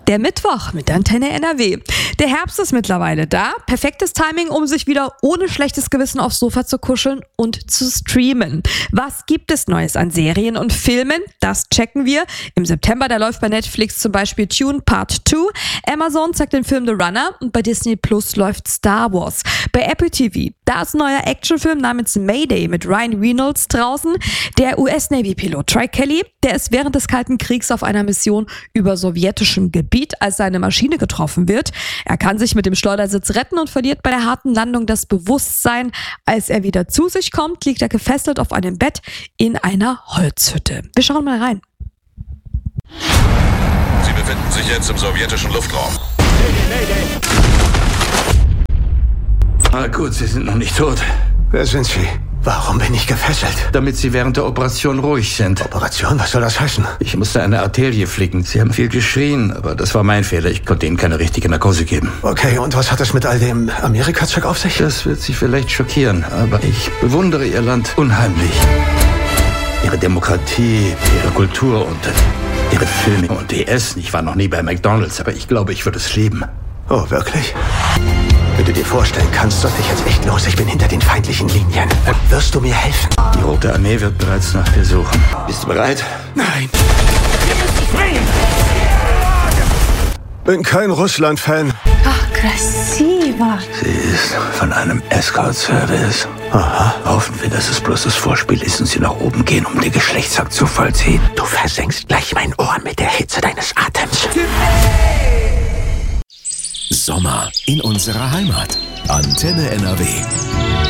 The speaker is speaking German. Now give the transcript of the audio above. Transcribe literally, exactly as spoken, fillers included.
Der Mittwoch mit Antenne N R W. Der Herbst ist mittlerweile da. Perfektes Timing, um sich wieder ohne schlechtes Gewissen aufs Sofa zu kuscheln und zu streamen. Was gibt es Neues an Serien und Filmen? Das checken wir. Im September, da läuft bei Netflix zum Beispiel Dune Part zwei. Amazon zeigt den Film The Runner und bei Disney Plus läuft Star Wars. Bei Apple T V, da ist ein neuer Actionfilm namens Mayday mit Ryan Reynolds draußen. Der U S-Navy-Pilot Troy Kelly, der ist während des Kalten Kriegs auf einer Mission über sowjetischem Gebiet, als seine Maschine getroffen wird. Er kann sich mit dem Schleudersitz retten und verliert bei der harten Landung das Bewusstsein. Als er wieder zu sich kommt, liegt er gefesselt auf einem Bett in einer Holzhütte. Wir schauen mal rein. Sie befinden sich jetzt im sowjetischen Luftraum. Ah, gut, Sie sind noch nicht tot. Wer sind Sie? Warum bin ich gefesselt? Damit Sie während der Operation ruhig sind. Operation? Was soll das heißen? Ich musste eine Arterie flicken. Sie haben viel geschrien, aber das war mein Fehler. Ich konnte Ihnen keine richtige Narkose geben. Okay, und was hat es mit all dem Amerika-Zeug auf sich? Das wird Sie vielleicht schockieren, aber ich bewundere Ihr Land unheimlich. Ihre Demokratie, Ihre Kultur und Ihre Filme und Ihr Essen. Ich war noch nie bei McDonald's, aber ich glaube, ich würde es lieben. Oh, wirklich? Wenn du dir vorstellen kannst, sollte ich jetzt echt los. Ich bin hinter den feindlichen Linien. Wirst du mir helfen? Die Rote Armee wird bereits nach dir suchen. Bist du bereit? Nein. Bin kein Russland-Fan. Ach, krasiva. Sie ist von einem Escort-Service. Aha. Hoffen wir, dass es bloß das Vorspiel ist und Sie nach oben gehen, um den Geschlechtsakt zu vollziehen. Du versenkst gleich mein Ohr mit der Hitze deines Atems. Sommer in unserer Heimat. Antenne N R W.